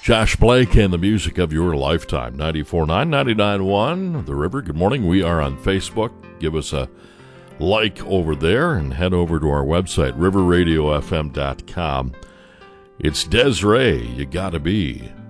Josh Blake and the music of your lifetime. 94.9, 99.1, The River. Good morning. We are on Facebook. Give us a like over there and head over to our website, riverradiofm.com. It's Desiree, You Gotta Be.